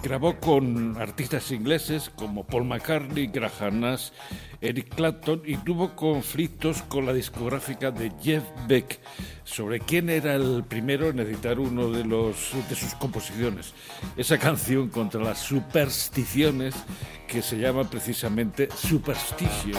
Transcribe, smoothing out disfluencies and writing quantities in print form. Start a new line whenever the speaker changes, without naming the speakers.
grabó con artistas ingleses como Paul McCartney, Graham Nash, Eric Clapton, y tuvo conflictos con la discográfica de Jeff Beck sobre quién era el primero en editar uno de sus composiciones. Esa canción contra las supersticiones que se llama precisamente Superstition.